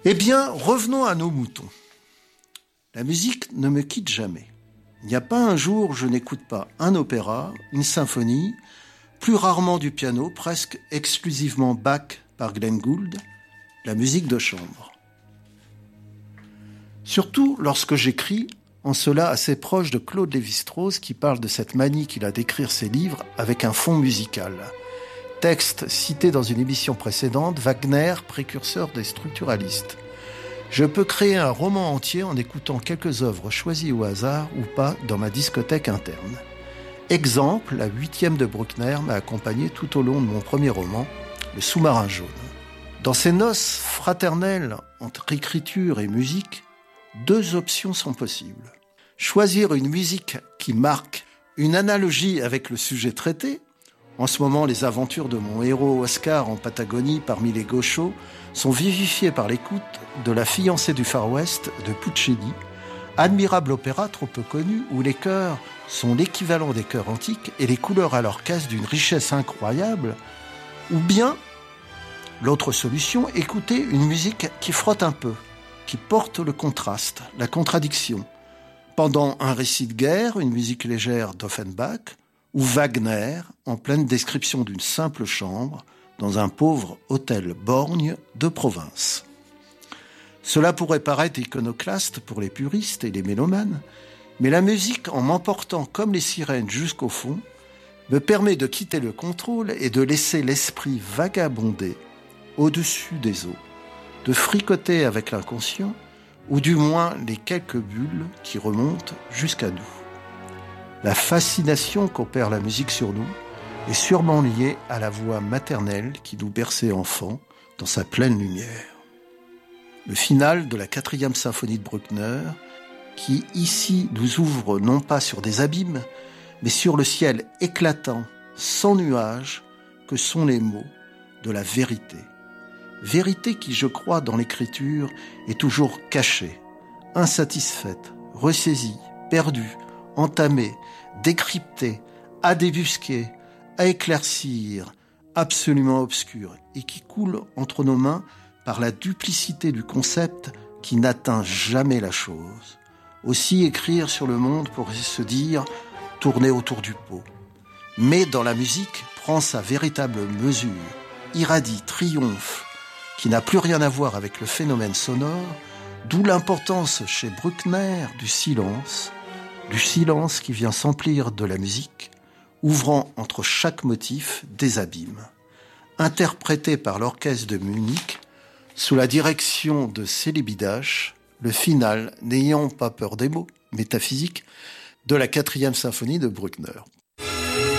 Eh bien, revenons à nos moutons. La musique ne me quitte jamais. Il n'y a pas un jour où je n'écoute pas un opéra, une symphonie, plus rarement du piano, presque exclusivement Bach par Glenn Gould, la musique de chambre. Surtout lorsque j'écris, en cela assez proche de Claude Lévi-Strauss qui parle de cette manie qu'il a d'écrire ses livres avec un fond musical. Texte cité dans une émission précédente, Wagner, précurseur des structuralistes. Je peux créer un roman entier en écoutant quelques œuvres choisies au hasard ou pas dans ma discothèque interne. Exemple, la 8e de Bruckner m'a accompagné tout au long de mon premier roman, Le sous-marin jaune. Dans ces noces fraternelles entre écriture et musique, 2 options sont possibles. Choisir une musique qui marque une analogie avec le sujet traité. En ce moment, les aventures de mon héros Oscar en Patagonie parmi les gauchos sont vivifiées par l'écoute de La fiancée du Far West de Puccini, admirable opéra trop peu connu où les chœurs sont l'équivalent des chœurs antiques et les couleurs à l'orchestre d'une richesse incroyable, ou bien, l'autre solution, écouter une musique qui frotte un peu, qui porte le contraste, la contradiction. Pendant un récit de guerre, une musique légère d'Offenbach, ou Wagner, en pleine description d'une simple chambre, dans un pauvre hôtel borgne de province. Cela pourrait paraître iconoclaste pour les puristes et les mélomanes, mais la musique, en m'emportant comme les sirènes jusqu'au fond, me permet de quitter le contrôle et de laisser l'esprit vagabonder au-dessus des eaux, de fricoter avec l'inconscient, ou du moins les quelques bulles qui remontent jusqu'à nous. La fascination qu'opère la musique sur nous est sûrement liée à la voix maternelle qui nous berçait enfants dans sa pleine lumière. Le final de la 4e symphonie de Bruckner, qui ici nous ouvre non pas sur des abîmes, mais sur le ciel éclatant, sans nuages, que sont les mots de la vérité. Vérité qui, je crois, dans l'écriture, est toujours cachée, insatisfaite, ressaisie, perdue, entamée, décryptée, à débusquer, à éclaircir, absolument obscure, et qui coule entre nos mains par la duplicité du concept qui n'atteint jamais la chose. Aussi écrire sur le monde pourrait se dire tourner autour du pot. Mais dans la musique prend sa véritable mesure, irradie, triomphe, qui n'a plus rien à voir avec le phénomène sonore, d'où l'importance chez Bruckner du silence qui vient s'emplir de la musique, ouvrant entre chaque motif des abîmes. Interprété par l'orchestre de Munich, sous la direction de Celibidache, le final, n'ayant pas peur des mots métaphysiques, de la 4e symphonie de Bruckner.